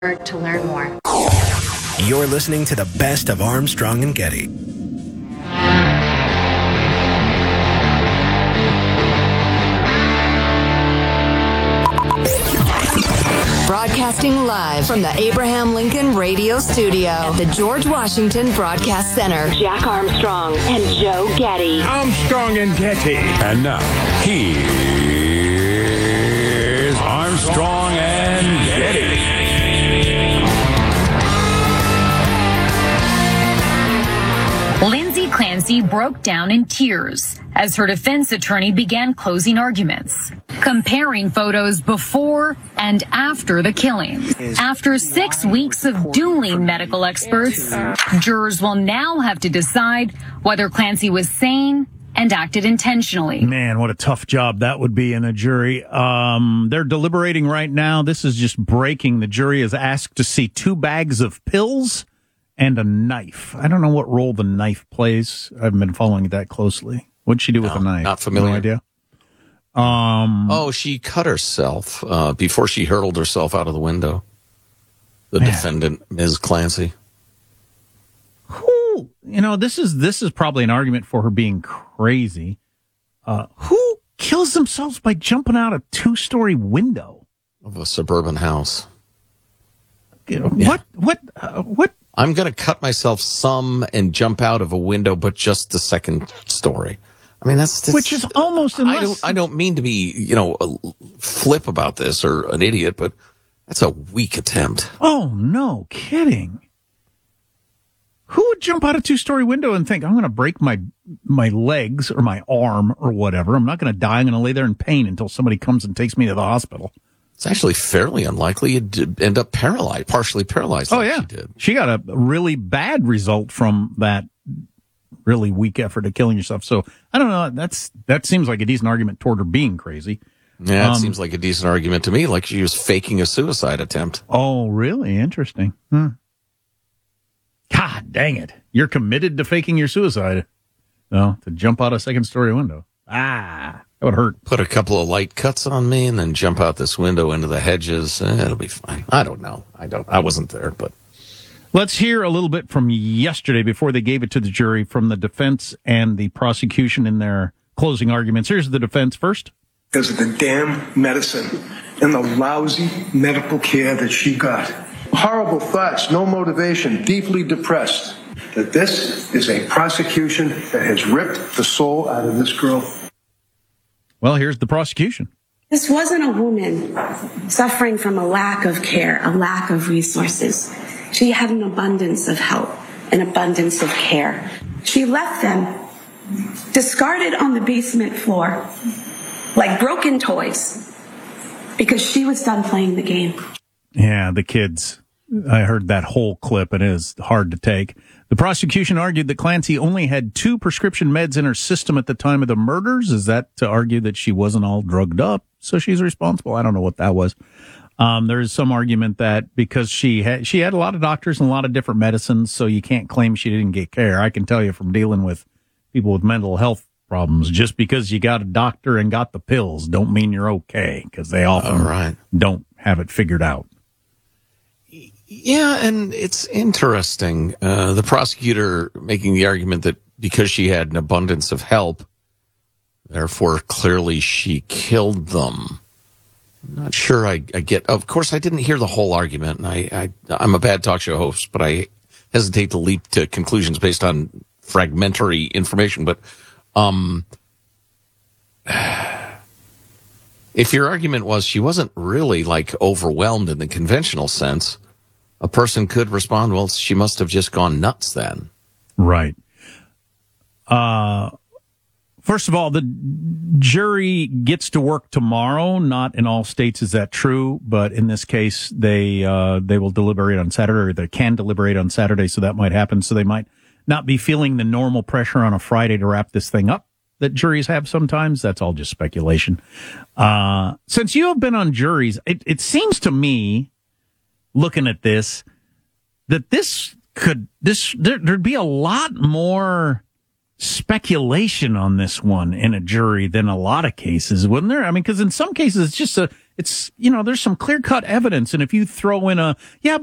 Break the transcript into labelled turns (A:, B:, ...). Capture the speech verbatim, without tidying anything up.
A: to learn more.
B: You're listening to the best of Armstrong and Getty.
C: Broadcasting live from the Abraham Lincoln Radio Studio at the George Washington Broadcast Center. Jack Armstrong and Joe Getty.
D: Armstrong and Getty.
E: And now, here's Armstrong and Getty.
F: Lindsay Clancy broke down in tears as her defense attorney began closing arguments, comparing photos before and after the killing. After six weeks of dueling medical experts, jurors will now have to decide whether Clancy was sane and acted intentionally.
G: Man, what a tough job that would be in a jury. Um, they're deliberating right now. This is just breaking. The jury is asked to see two bags of pills and a knife. I don't know what role the knife plays. I haven't been following it that closely. What'd she do
H: no,
G: with the knife?
H: Not familiar.
G: No idea. Um,
H: oh, she cut herself uh, before she hurled herself out of the window. The man. defendant, Miz Clancy.
G: Who, you know, this is this is probably an argument for her being crazy. Uh, who kills themselves by jumping out a two-story window
H: of a suburban house?
G: You know, yeah. What? What? Uh, what?
H: I'm going to cut myself some and jump out of a window, but just the second story. I mean, that's, that's
G: which is almost.
H: I don't. I don't mean to be, you know, a flip about this or an idiot, but that's a weak attempt.
G: Oh, no kidding! Who would jump out a two-story window and think, I'm going to break my my legs or my arm or whatever? I'm not going to die. I'm going to lay there in pain until somebody comes and takes me to the hospital.
H: It's actually fairly unlikely you'd end up paralyzed, partially paralyzed.
G: Oh,
H: like
G: yeah.
H: She did.
G: She got a really bad result from that really weak effort at killing yourself. So, I don't know. That's That seems like a decent argument toward her being crazy.
H: Yeah, it
G: um,
H: seems like a decent argument to me, like she was faking a suicide attempt.
G: Oh, really? Interesting. Hmm. God dang it. You're committed to faking your suicide. No, to jump out a second-story window. Ah. That would hurt.
H: Put a couple of light cuts on me and then jump out this window into the hedges. Eh, it'll be fine. I don't know. I don't. I wasn't there, but
G: let's hear a little bit from yesterday before they gave it to the jury from the defense and the prosecution in their closing arguments. Here's the defense first.
I: Because of the damn medicine and the lousy medical care that she got. Horrible thoughts, no motivation, deeply depressed. That this is a prosecution that has ripped the soul out of this girl.
G: Well, here's the prosecution.
J: This wasn't a woman suffering from a lack of care, a lack of resources. She had an abundance of help, an abundance of care. She left them discarded on the basement floor like broken toys because she was done playing the game.
G: Yeah, the kids. I heard that whole clip, and it is hard to take. The prosecution argued that Clancy only had two prescription meds in her system at the time of the murders. Is that to argue that she wasn't all drugged up, so she's responsible? I don't know what that was. Um, there is some argument that because she had she had a lot of doctors and a lot of different medicines, so you can't claim she didn't get care. I can tell you from dealing with people with mental health problems, just because you got a doctor and got the pills don't mean you're okay, because they often
H: right.
G: don't have it figured out.
H: Yeah, and it's interesting. Uh, the prosecutor making the argument that because she had an abundance of help, therefore clearly she killed them. I'm not sure I, I get. Of course, I didn't hear the whole argument, and I, I I'm a bad talk show host, but I hesitate to leap to conclusions based on fragmentary information. But um, if your argument was she wasn't really like overwhelmed in the conventional sense, a person could respond, well, she must have just gone nuts then.
G: Right. Uh, first of all, the jury gets to work tomorrow. Not in all states is that true, but in this case, they uh, they will deliberate on Saturday, or they can deliberate on Saturday, so that might happen. So they might not be feeling the normal pressure on a Friday to wrap this thing up that juries have sometimes. That's all just speculation. Uh, since you have been on juries, it, it seems to me, looking at this, that this could, this, there, there'd be a lot more speculation on this one in a jury than a lot of cases, wouldn't there? I mean, because in some cases it's just a, it's, you know, there's some clear cut evidence. And if you throw in a, yeah,